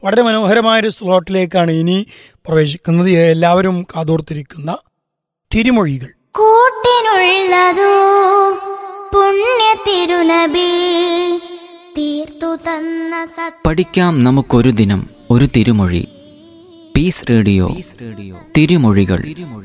വളരെ മനോഹരമായൊരു സ്ലോട്ടിലേക്കാണ് ഇനി പ്രവേശിക്കുന്നത്. എല്ലാവരും കാതോർത്തിരിക്കുന്ന തിരുമൊഴികൾ. കൂട്ടിനുള്ളതോ പുണ്യ തിരുനബി തീർത്തു തന്ന പഠിക്കാം നമുക്കൊരു ദിനം ഒരു തിരുമൊഴി. പീസ് റേഡിയോ തിരുമൊഴികൾ.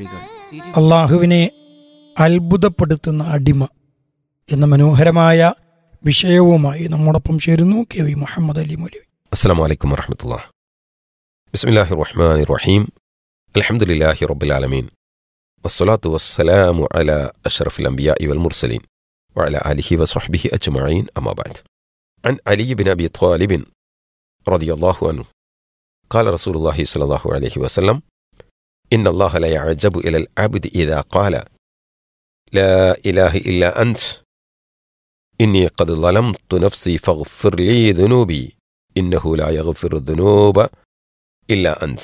അള്ളാഹുവിനെ അത്ഭുതപ്പെടുത്തുന്ന അടിമ എന്ന മനോഹരമായ വിഷയവുമായി നമ്മോടൊപ്പം ചേരുന്നു കെ വി മുഹമ്മദ് അലി മൗലവി. അസ്സലാമു അലൈക്കും വറഹ്മത്തുള്ളാഹി. ബിസ്മില്ലാഹിർ റഹ്മാനിർ റഹീം. അൽഹംദുലില്ലാഹി റബ്ബിൽ ആലമീൻ. വസ്സലാത്തു വസ്സലാമു അലാ അഷ്റഫിൽ അംബിയാഇ വൽ മുർസലീൻ വഅലാ ആലിഹി വസ്വഹ്ബിഹി അജ്മഈൻ. അമ്മാ ബഅദ്. അൻ അലി ഇബ്നു അബി ത്വാലിബ് റളിയല്ലാഹു അൻഹു ഖാല റസൂലുള്ളാഹി സ്വല്ലല്ലാഹു അലൈഹി വസല്ലം ഇന്നല്ലാഹ ല യഅജബു ഇലൽ അബ്ദി ഇദാ ഖാല ലാ ഇലാഹ ഇല്ലാ അൻത ഇന്നി ഖദ് ളലംതു നഫ്സി ഫഗ്ഫിർ ലീ ദുനൂബി ഇന്നഹു ലാ യഗ്ഫിറു ദുനൂബ ഇല്ലാ അൻത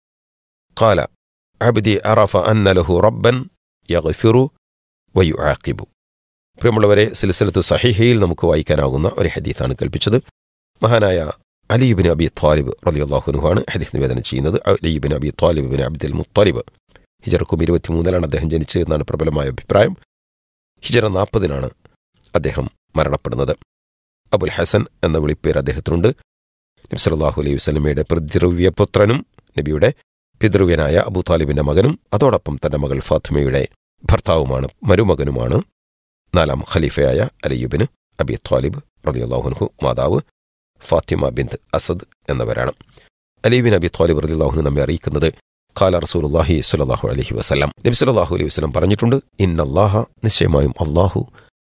ഖാല അബ്ദി അറഫ അന്ന ലഹു റബ്ബൻ യഗ്ഫിറു വയുആഖിബു. പ്രിയമുള്ളവരെ, സിൽസിലത്തു സഹീഹയിൽ നമുക്ക് വായിക്കാനാകുന്ന ഒരു ഹദീസാണ് കേൾപ്പിച്ചത്. മഹാനായ അലി ഇബ്നു അബി ത്വാലിബ് റളിയല്ലാഹു അൻഹു ആണ് ഹദീസ് നിവേദനം ചെയ്യുന്നത്. അലി ഇബ്നു അബി ത്വാലിബ് ഇബ്നു അബ്ദുൽ മുത്തലിബ് ഹിജറക്കും 23 അദ്ദേഹം ജനിച്ചത് എന്നാണ് പ്രബലമായ അഭിപ്രായം. ഹിജറ 40 അദ്ദേഹം മരണപ്പെടുന്നത്. അബുൽ ഹസൻ എന്ന വിളിപ്പേര് അദ്ദേഹത്തിനുണ്ട്. നബി സല്ലല്ലാഹു അലൈഹി വസല്ലമയുടെ പിതൃവ്യപുത്രനും നബിയുടെ പിതൃവ്യനായ അബൂ താലിബിന്റെ മകനും അതോടൊപ്പം തന്റെ മകൾ ഫാത്തിമയുടെ ഭർത്താവുമാണ്, മരുമകനുമാണ് 4ാം ഖലീഫയായ അലി ഇബ്നു അബി ത്വാലിബ് റളിയല്ലാഹു അൻഹു. മാതാവ് ഫാത്തിമ ബിൻത് അസദ് എന്നവരാണ്. അലി ഇബ്നു അബി ത്വാലിബ് റളിയല്ലാഹു അൻഹു നമ്മെ അറിയിക്കുന്നത് ഖാല റസൂലുള്ളാഹി സ്വല്ലല്ലാഹു അലൈഹി വസല്ലം, നബി സല്ലല്ലാഹു അലൈഹി വസല്ലം പറഞ്ഞിട്ടുണ്ട്, ഇന്നല്ലാഹ നിശ്ചയമായും അല്ലാഹു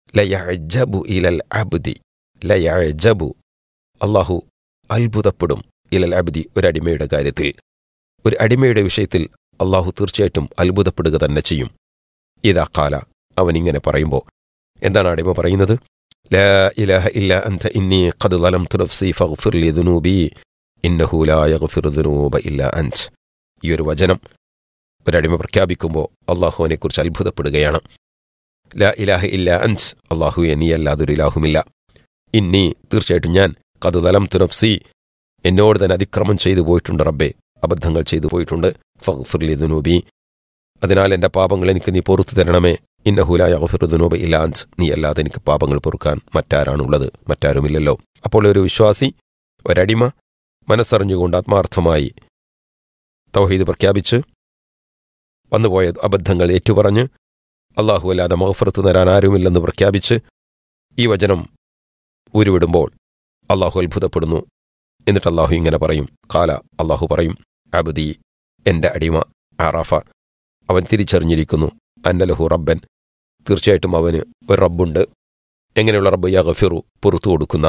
ലയഅജബു ഇലൽ അബ്ദി, ലയഅജബു അല്ലാഹു അത്ഭുതപ്പെടും, ഇലൽ അബ്ദി ഒരടിമയുടെ കാര്യത്തിൽ, ഒരു അടിമയുടെ വിഷയത്തിൽ അല്ലാഹു തീർച്ചയായിട്ടും അത്ഭുതപ്പെടുക തന്നെ ചെയ്യും. ഇദാ ഖാല, അവൻ ഇങ്ങനെ പറയുമ്പോൾ. എന്താണ് അടിമ പറയുന്നത്? ലാ ഇലാഹ ഇല്ലാ അൻത ഇന്നി ഖദ് ളലംതു നഫ്സി ഫഗ്ഫിർ ലി ദുനൂബി ഇന്നഹു ലാ യഗ്ഫിറു ദുനൂബ ഇല്ലാ അൻത. ഈ ഒരു വചനം ഒരടിമ പ്രഖ്യാപിക്കുമ്പോൾ അള്ളാഹു അവനെക്കുറിച്ച് അത്ഭുതപ്പെടുകയാണ്. ലാ ഇലാഹ ഇല്ലാ അൻത, അള്ളാഹുവേ നീയല്ലാതൊരു ഇലാഹുമില്ല. ഇന്നി തീർച്ചയായിട്ടും ഞാൻ ഖദ് ളലംതു നഫ്സി എന്നോട് തന്നെ അതിക്രമം ചെയ്തു പോയിട്ടുണ്ട് റബ്ബേ, അബദ്ധങ്ങൾ ചെയ്തു പോയിട്ടുണ്ട്. ഫഗ്ഫിർ ലി ദുനൂബി, അതിനാൽ എൻ്റെ പാപങ്ങൾ എനിക്ക് നീ പൊറുത്തു തരണമേ. ഇന്നഹു ലാ യഗ്ഫിറു ദുനൂബ ഇല്ലാ അൻത, നീ അല്ലാതെ എനിക്ക് പാപങ്ങൾ പൊറുക്കാൻ മറ്റാരാണുള്ളത്? മറ്റാരുമില്ലല്ലോ. അപ്പോൾ ഒരു വിശ്വാസി, ഒരടിമ മനസ്സറിഞ്ഞുകൊണ്ട് ആത്മാർത്ഥമായി തൗഹീദ് പ്രഖ്യാപിച്ച് വന്നുപോയ അബദ്ധങ്ങൾ ഏറ്റുപറഞ്ഞ് അല്ലാഹു അല്ലാതെ മഗ്ഫിറത്ത് തരാൻ ആരുമില്ലെന്ന് പ്രഖ്യാപിച്ച് ഈ വചനം ഉരുവിടുമ്പോൾ അല്ലാഹു അത്ഭുതപ്പെടുന്നു. എന്നിട്ട് അല്ലാഹു ഇങ്ങനെ പറയും, ഖാല, അല്ലാഹു പറയും, അബ്ദി എൻ്റെ അടിമ അറഫ, അവൻ തിരിച്ചറിഞ്ഞിരിക്കുന്നു, അന്നലഹു റബ്ബൻ, തീർച്ചയായിട്ടും അവന് ഒരു റബ്ബുണ്ട്. എങ്ങനെയുള്ള റബ്ബ്? യഗ്ഫിറു, പുറത്തു കൊടുക്കുന്ന,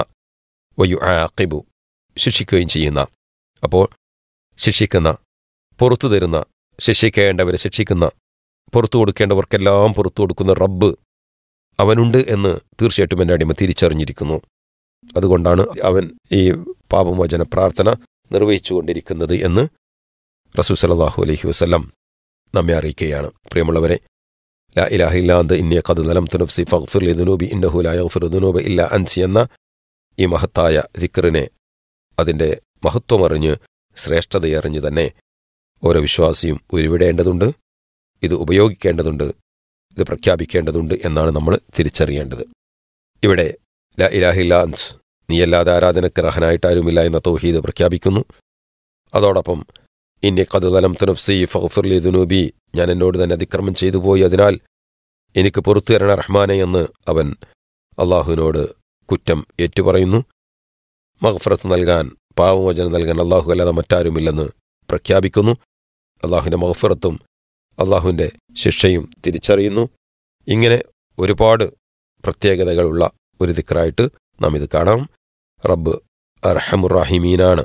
വയുആഖിബു, ശിക്ഷിക്കുകയും ചെയ്യുന്ന. അപ്പോൾ ശിക്ഷിക്കുന്ന, പുറത്തു തരുന്ന, ശിക്ഷിക്കേണ്ടവരെ ശിക്ഷിക്കുന്ന, പുറത്തു കൊടുക്കേണ്ടവർക്കെല്ലാം പുറത്തു കൊടുക്കുന്ന റബ്ബ് അവനുണ്ട് എന്ന് തീർച്ചയായിട്ടും എൻ്റെ അടിമ തിരിച്ചറിഞ്ഞിരിക്കുന്നു. അതുകൊണ്ടാണ് അവൻ ഈ പാപമോചന പ്രാർത്ഥന നിർവഹിച്ചുകൊണ്ടിരിക്കുന്നത് എന്ന് റസൂൽ സല്ലല്ലാഹു അലൈഹി വസല്ലം നമ്മെ അറിയിക്കുകയാണ്. പ്രിയമുള്ളവരെ, ലാ ഇലാഹ ഇല്ലാ അൻത ഇന്നി ഖദ് ളലംതു നഫ്സി ഫഗ്ഫിർ ലി ദുനൂബി ഇന്നഹു ലാ യഗ്ഫിറു ദുനൂബ ഇല്ലാ അൻത എന്ന ഈ മഹത്തായ ദിക്റിനെ, അതിൻ്റെ മഹത്വമറിഞ്ഞ് ശ്രേഷ്ഠതയറിഞ്ഞ് തന്നെ ഓരോ വിശ്വാസിയും ഉരുവിടേണ്ടതുണ്ട്, ഇത് ഉപയോഗിക്കേണ്ടതുണ്ട്, ഇത് പ്രഖ്യാപിക്കേണ്ടതുണ്ട് എന്നാണ് നമ്മൾ തിരിച്ചറിയേണ്ടത്. ഇവിടെ ലാ ഇലാഹ ഇല്ലാ അൻത, നീയല്ലാതെ ആരാധനക്ക് അർഹനായിട്ടാരുമില്ല എന്ന തൗഹീദ് പ്രഖ്യാപിക്കുന്നു. അതോടൊപ്പം ഇന്നി ഖദ് ളലംതു നഫ്സി ഫഗ്ഫിർ ലി ദുനൂബി, ഞാൻ എന്നോട് തന്നെ അതിക്രമം ചെയ്തു പോയി, അതിനാൽ എനിക്ക് പുറത്തു തരണ റഹ്മാനെ എന്ന് അവൻ അള്ളാഹുവിനോട് കുറ്റം ഏറ്റുപറയുന്നു. മഗ്ഫിറത്ത് നൽകാൻ, പാപമോചനം നൽകാൻ അള്ളാഹു അല്ലാതെ മറ്റാരുമില്ലെന്ന് പ്രഖ്യാപിക്കുന്നു. അള്ളാഹുവിൻ്റെ മഗ്ഫിറത്തും അള്ളാഹുവിൻ്റെ ശിക്ഷയും തിരിച്ചറിയുന്നു. ഇങ്ങനെ ഒരുപാട് പ്രത്യേകതകളുള്ള ഒരു ദിക്റായിട്ട് നാം ഇത് കാണാം. റബ്ബ് അർഹമുറാഹിമീനാണ്,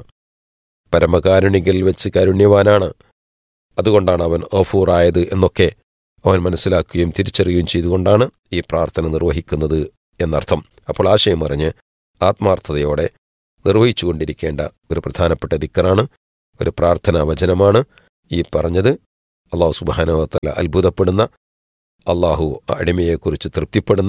പരമകാരുണികൽ വെച്ച് കാരുണ്യവാനാണ്, അതുകൊണ്ടാണ് അവൻ ഗഫൂറായത് എന്നൊക്കെ അവൻ മനസ്സിലാക്കുകയും തിരിച്ചറിയുകയും ചെയ്തുകൊണ്ടാണ് ഈ പ്രാർത്ഥന നിർവഹിക്കുന്നത് എന്നർത്ഥം. അപ്പോൾ ആശയം അറിഞ്ഞ് ആത്മാർത്ഥതയോടെ നിർവഹിച്ചുകൊണ്ടിരിക്കേണ്ട ഒരു പ്രധാനപ്പെട്ട ദിക്റാണ്, ഒരു പ്രാർത്ഥനാ വചനമാണ് ഈ പറഞ്ഞത്. അള്ളാഹു സുബ്ഹാനഹു വ തആല അത്ഭുതപ്പെടുന്ന, അള്ളാഹു അടിമയെക്കുറിച്ച് തൃപ്തിപ്പെടുന്ന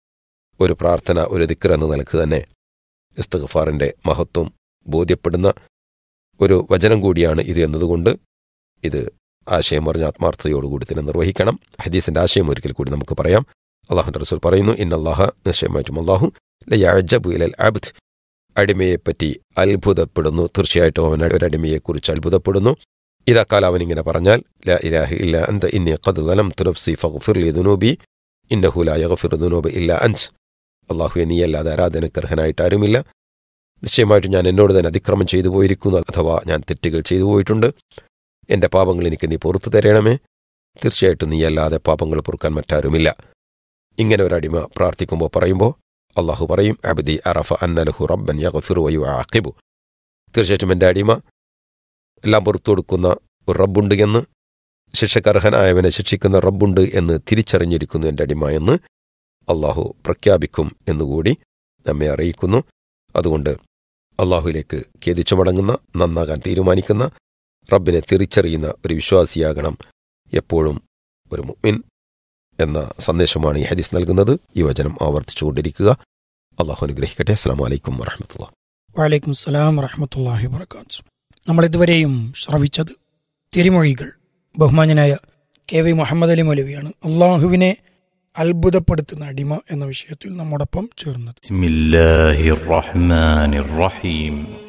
ഒരു പ്രാർത്ഥന, ഒരു ദിക്ർ എന്ന നിലക്ക് തന്നെ ഇസ്തിഗ്ഫാറിൻ്റെ മഹത്വം ബോധ്യപ്പെടുന്ന ഒരു വചനം കൂടിയാണ് ഇത് എന്നതുകൊണ്ട് ഇത് ആശയം പറഞ്ഞ ആത്മാർത്ഥതയോടുകൂടി തന്നെ നിർവഹിക്കണം. ഹദീസിന്റെ ആശയം ഒരിക്കൽ കൂടി നമുക്ക് പറയാം. അള്ളാഹുന്റെ റസൂൽ പറയുന്നു, ഇന്നല്ലാഹ, നിശ്ചയമായിട്ടും അള്ളാഹു ലയഅജബു ഇലൽ അബ്ദ്, അടിമയെപ്പറ്റി അത്ഭുതപ്പെടുന്നു. തീർച്ചയായിട്ടും അവൻ ഒരടിമയെക്കുറിച്ച് അത്ഭുതപ്പെടുന്നു. ഇതാ കാല അവനിങ്ങനെ പറഞ്ഞാൽ, ലാ ഇലാഹ ഇല്ലാ അൻത ഇന്നി ഖദ് ളലംതു നഫ്സി ഫഗ്ഫിർ ലി ദുനൂബി ഇന്നഹു ലാ യഗ്ഫിറു ദുനൂബ ഇല്ലാ അൻത. അള്ളാഹുവെ, നീയല്ലാതെ ആരാധനയ്ക്ക് അർഹനായിട്ട് ആരുമില്ല. നിശ്ചയമായിട്ടും ഞാൻ എന്നോട് തന്നെ അതിക്രമം ചെയ്തു പോയിരിക്കുന്നു, അഥവാ ഞാൻ തെറ്റുകൾ ചെയ്തു പോയിട്ടുണ്ട്. എൻ്റെ പാപങ്ങൾ എനിക്ക് നീ പുറത്തു തരണമേ. തീർച്ചയായിട്ടും നീയല്ലാതെ പാപങ്ങൾ പൊറുക്കാൻ മറ്റാരുമില്ല. ഇങ്ങനെ ഒരടിമ പ്രാർത്ഥിക്കുമ്പോൾ പറയുമ്പോൾ അള്ളാഹു പറയും, അബ്ദി അറഫ അന്നലഹു റബ്ബൻ യഗ്ഫിറു വയുആഖിബു. തീർച്ചയായിട്ടും എൻ്റെ അടിമ എല്ലാം പുറത്തു കൊടുക്കുന്ന ഒരു റബ്ബുണ്ട് എന്ന്, ശിക്ഷക്കർഹനായവനെ ശിക്ഷിക്കുന്ന റബ്ബുണ്ട് എന്ന് തിരിച്ചറിഞ്ഞിരിക്കുന്നു എൻ്റെ അടിമ എന്ന് അള്ളാഹു പ്രഖ്യാപിക്കും എന്നുകൂടി നമ്മെ അറിയിക്കുന്നു. അതുകൊണ്ട് അള്ളാഹുവിലേക്ക് ഖേദിച്ചു മടങ്ങുന്ന, നന്നാകാൻ തീരുമാനിക്കുന്ന, റബ്ബിനെ തിരിച്ചറിയുന്ന ഒരു വിശ്വാസിയാകണം എപ്പോഴും ഒരു മുഅ്മിൻ എന്ന സന്ദേശമാണ് ഈ ഹദീസ് നൽകുന്നത്. ഈ വചനം ആവർത്തിച്ചുകൊണ്ടിരിക്കുക. അള്ളാഹു അനുഗ്രഹിക്കട്ടെ. അസ്സലാമു അലൈക്കും വറഹ്മത്തുള്ളാഹി. വഅലൈക്കും സലാം വറഹ്മത്തുള്ളാഹി വബറകാതുഹു. നമ്മളിതുവരെയും ശ്രവിച്ചത് തിരുമൊഴികൾ. ബഹുമാന്യനായ KV മുഹമ്മദ് അലി മൗലവിയാണ് അള്ളാഹുവിനെ അത്ഭുതപ്പെടുത്തുന്ന അടിമ എന്ന വിഷയത്തിൽ നമ്മോടൊപ്പം ചേർന്നത്. ബിസ്മില്ലാഹിർ റഹ്മാനിർ റഹീം.